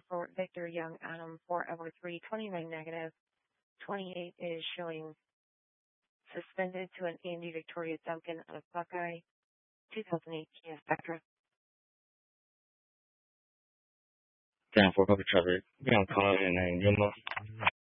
for Victor Young, Adam 4 over 3, 29 negative. 28 is showing suspended to an Andy Victoria Duncan of Buckeye 2008 Kia Spectra. Down for Puppet Trevor. Be on call and then you'll